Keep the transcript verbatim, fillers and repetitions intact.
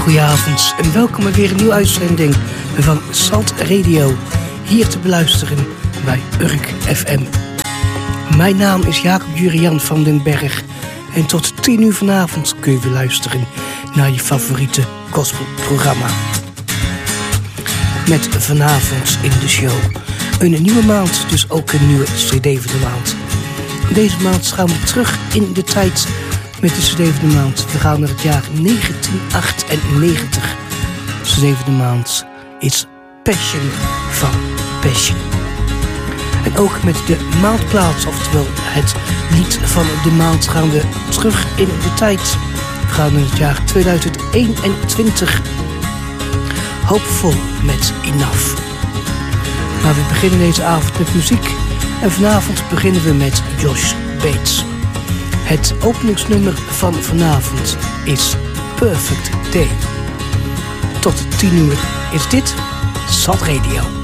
Goedenavond en welkom bij weer een nieuwe uitzending van Salt Radio. Hier te beluisteren bij Urk F M. Mijn naam is Jacob Jurian van den Berg. En tot tien uur vanavond kun je weer luisteren naar je favoriete gospelprogramma. Met vanavond in de show een nieuwe maand, dus ook een nieuwe C D van de maand. Deze maand gaan we terug in de tijd met de C D van de maand. We gaan naar het jaar negentien achtennegentig. De C D van de maand is Passion van Passion. En ook met de maandplaats, oftewel het lied van de maand, gaan we terug in de tijd. We gaan naar het jaar tweeduizend eenentwintig. Hoopvol met Enough. Maar we beginnen deze avond met muziek. En vanavond beginnen we met Josh Bates. Het openingsnummer van vanavond is Perfect Day. Tot tien uur is dit Salt Radio.